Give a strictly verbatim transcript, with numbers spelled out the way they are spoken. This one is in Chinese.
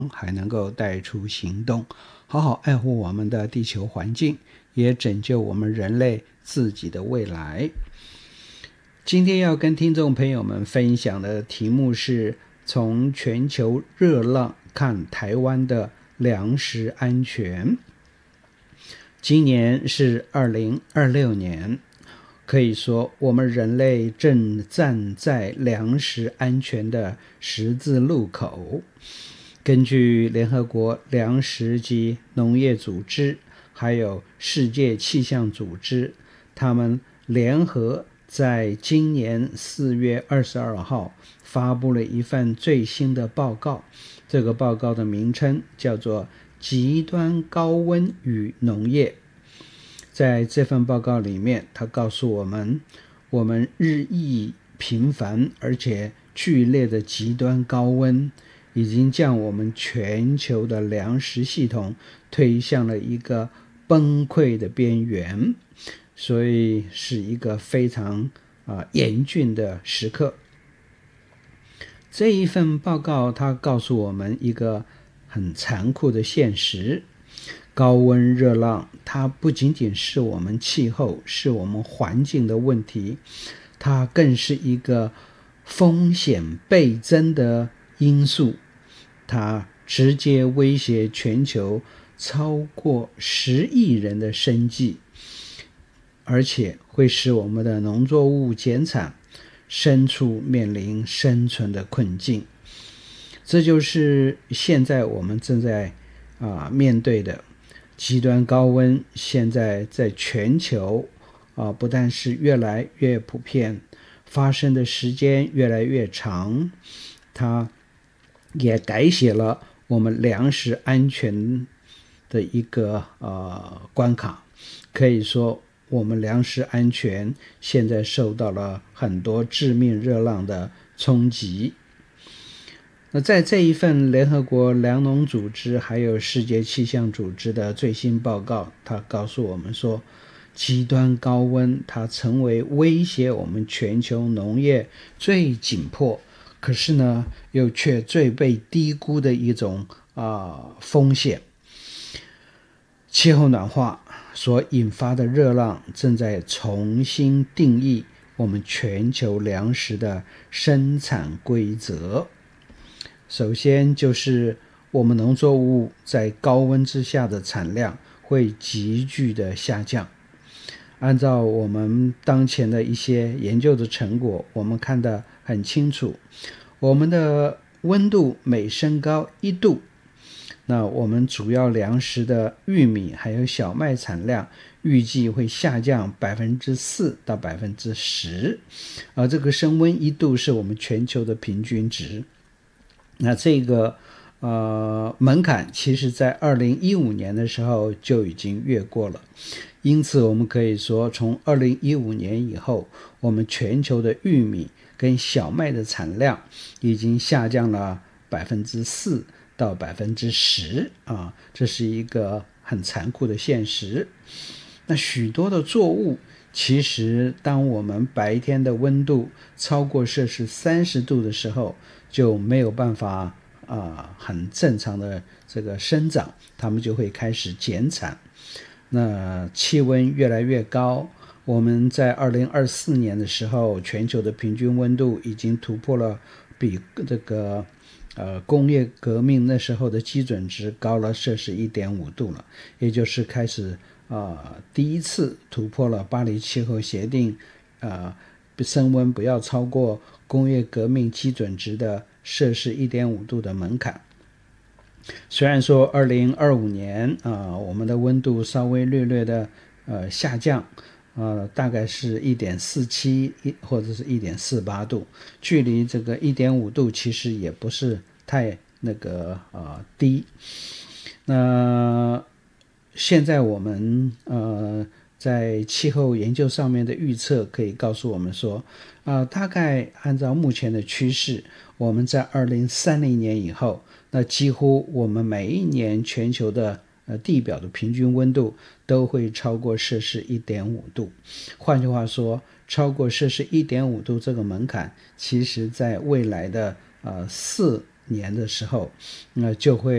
还能够带出行动，好好爱护我们的地球环境，也拯救我们人类自己的未来。今天要跟听众朋友们分享的题目是从全球热浪看台湾的粮食安全。今年是二零二六年，可以说我们人类正站在粮食安全的十字路口。根据联合国粮食及农业组织还有世界气象组织，他们联合在今年四月二十二号发布了一份最新的报告。这个报告的名称叫做极端高温与农业。在这份报告里面，它告诉我们，我们日益频繁而且剧烈的极端高温已经将我们全球的粮食系统推向了一个崩溃的边缘，所以是一个非常、呃、严峻的时刻。这一份报告它告诉我们一个很残酷的现实，高温热浪它不仅仅是我们气候，是我们环境的问题，它更是一个风险倍增的因素，它直接威胁全球超过十亿人的生计，而且会使我们的农作物减产，牲畜面临生存的困境。这就是现在我们正在、呃、面对的极端高温。现在在全球、呃、不但是越来越普遍，发生的时间越来越长，它也改写了我们粮食安全的一个、呃、关卡。可以说我们粮食安全现在受到了很多致命热浪的冲击。那在这一份联合国粮农组织还有世界气象组织的最新报告，它告诉我们说，极端高温它成为威胁我们全球农业最紧迫，可是呢又却最被低估的一种、呃、风险。气候暖化所引发的热浪正在重新定义我们全球粮食的生产规则。首先就是我们农作物在高温之下的产量会急剧的下降。按照我们当前的一些研究的成果，我们看得很清楚，我们的温度每升高一度，那我们主要粮食的玉米还有小麦产量预计会下降 百分之四 到 百分之十， 而这个升温一度是我们全球的平均值。那这个呃门槛其实在二零一五年的时候就已经越过了，因此我们可以说从二零一五年以后，我们全球的玉米跟小麦的产量已经下降了 百分之四 到 百分之十 啊，这是一个很残酷的现实。那许多的作物其实当我们白天的温度超过摄氏三十度的时候，就没有办法、呃、很正常的这个生长，它们就会开始减产。那气温越来越高，我们在二零二四年的时候，全球的平均温度已经突破了比这个呃工业革命那时候的基准值高了摄氏 一点五度了，也就是开始呃第一次突破了巴黎气候协定呃升温不要超过工业革命基准值的摄氏 一点五度的门槛。虽然说二零二五年、呃、我们的温度稍微略略的、呃、下降、呃、大概是 一点四七 或者是 一点四八度，距离这个 一点五度其实也不是太那个、呃、低。那现在我们呃在气候研究上面的预测可以告诉我们说，呃，大概按照目前的趋势，我们在二零三零年以后，那几乎我们每一年全球的呃地表的平均温度都会超过摄氏 一点五度。换句话说，超过摄氏 一点五度这个门槛，其实在未来的呃四年的时候，那、呃、就会